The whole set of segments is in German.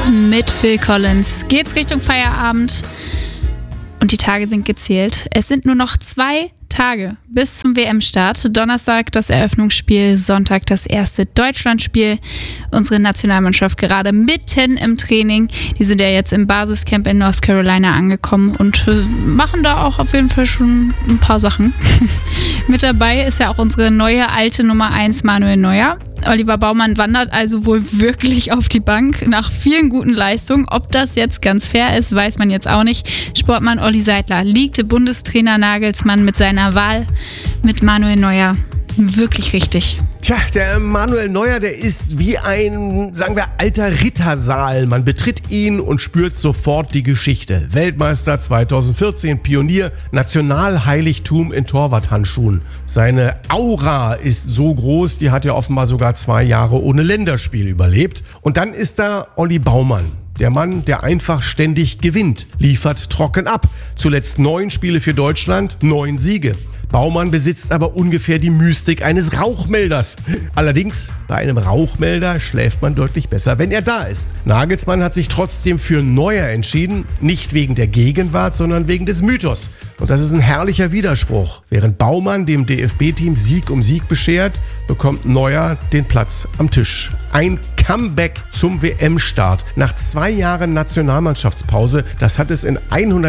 Mit Phil Collins geht's Richtung Feierabend und die Tage sind gezählt. Es sind nur noch 2 Tage bis zum WM-Start. Donnerstag das Eröffnungsspiel, Sonntag das erste Deutschlandspiel. Unsere Nationalmannschaft gerade mitten im Training. Die sind ja jetzt im Basiscamp in North Carolina angekommen und machen da auch auf jeden Fall schon ein paar Sachen. Mit dabei ist ja auch unsere neue alte Nummer 1 Manuel Neuer. Oliver Baumann wandert also wohl wirklich auf die Bank nach vielen guten Leistungen. Ob das jetzt ganz fair ist, weiß man jetzt auch nicht. Sportmann Olli Seidler liegt Bundestrainer Nagelsmann mit seiner Wahl mit Manuel Neuer wirklich richtig. Tja, der Manuel Neuer, der ist wie ein, sagen wir, alter Rittersaal. Man betritt ihn und spürt sofort die Geschichte. Weltmeister 2014, Pionier, Nationalheiligtum in Torwarthandschuhen. Seine Aura ist so groß, die hat ja offenbar sogar 2 Jahre ohne Länderspiel überlebt. Und dann ist da Olli Baumann. Der Mann, der einfach ständig gewinnt, liefert trocken ab. Zuletzt 9 Spiele für Deutschland, 9 Siege. Baumann besitzt aber ungefähr die Mystik eines Rauchmelders. Allerdings, bei einem Rauchmelder schläft man deutlich besser, wenn er da ist. Nagelsmann hat sich trotzdem für Neuer entschieden, nicht wegen der Gegenwart, sondern wegen des Mythos. Und das ist ein herrlicher Widerspruch. Während Baumann dem DFB-Team Sieg um Sieg beschert, bekommt Neuer den Platz am Tisch. Ein Comeback zum WM-Start. Nach 2 Jahren Nationalmannschaftspause, das hat es in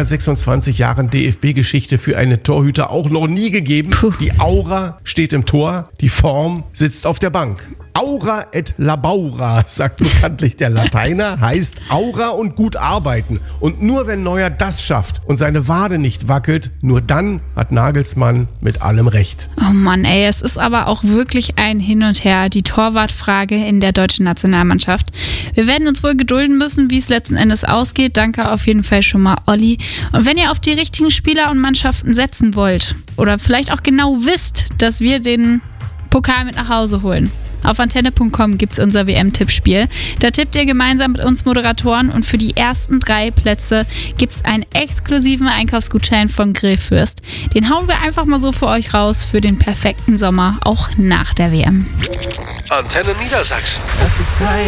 126 Jahren DFB-Geschichte für einen Torhüter auch noch nie gegeben. Die Aura steht im Tor, die Form sitzt auf der Bank. Aura et labaura, sagt bekanntlich der Lateiner, heißt Aura und gut arbeiten. Und nur wenn Neuer das schafft und seine Wade nicht wackelt, nur dann hat Nagelsmann mit allem recht. Oh Mann, ey, es ist aber auch wirklich ein Hin und Her, die Torwartfrage in der deutschen Nationalmannschaft. Wir werden uns wohl gedulden müssen, wie es letzten Endes ausgeht. Danke auf jeden Fall schon mal, Olli. Und wenn ihr auf die richtigen Spieler und Mannschaften setzen wollt oder vielleicht auch genau wisst, dass wir den Pokal mit nach Hause holen, auf antenne.com gibt es unser WM-Tippspiel. Da tippt ihr gemeinsam mit uns Moderatoren und für die ersten 3 Plätze gibt es einen exklusiven Einkaufsgutschein von Grillfürst. Den hauen wir einfach mal so für euch raus für den perfekten Sommer, auch nach der WM. Antenne Niedersachsen. Das ist 3